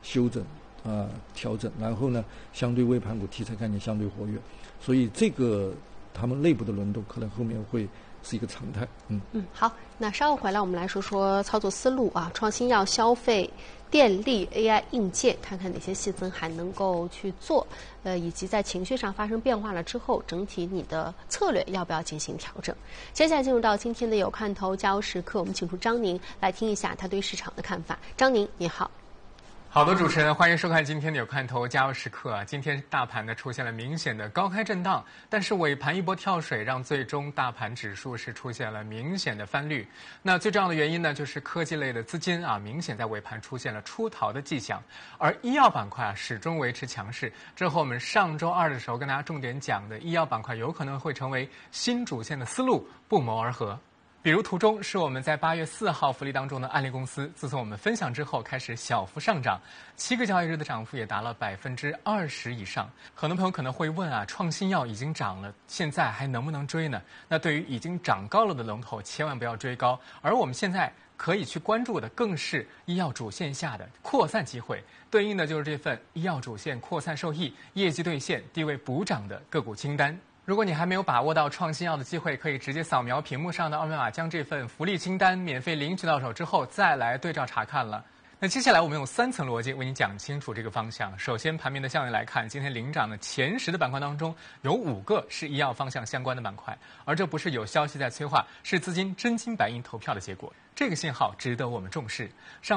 修整调整，然后呢，相对微盘股题材概念相对活跃，所以这个他们内部的轮动可能后面会是一个常态。 好，那稍后回来我们来说说操作思路啊，创新药、消费、电力、AI 硬件，看看哪些细分还能够去做，以及在情绪上发生变化了之后，整体你的策略要不要进行调整？接下来进入到今天的有看头加油时刻，我们请出张宁来听一下他对市场的看法。张宁，你好。 好的，主持人，欢迎收看今天的有看头加油时刻啊！今天大盘呢出现了明显的高开震荡，但是尾盘一波跳水，让最终大盘指数是出现了明显的翻绿。那最重要的原因呢，就是科技类的资金啊，明显在尾盘出现了出逃的迹象，而医药板块啊始终维持强势。这和我们上周二的时候跟大家重点讲的医药板块有可能会成为新主线的思路不谋而合。比如图中是我们在8月4号福利当中的案例公司，自从我们分享之后开始小幅上涨，7个交易日的涨幅也达了20%以上。很多朋友可能会问啊，创新药已经涨了，现在还能不能追呢？那对于已经涨高了的龙头，千万不要追高。而我们现在可以去关注的更是医药主线下的扩散机会，对应的就是这份医药主线扩散受益、业绩兑现、地位补涨的个股清单。如果你还没有把握到创新药的机会，可以直接扫描屏幕上的二维码，将这份福利清单免费领取到手之后，再来对照查看了。那接下来我们用3层逻辑为你讲清楚这个方向。首先，盘面的效应来看，今天领涨的前10的板块当中，有5个是医药方向相关的板块，而这不是有消息在催化，是资金真金白银投票的结果。这个信号值得我们重视。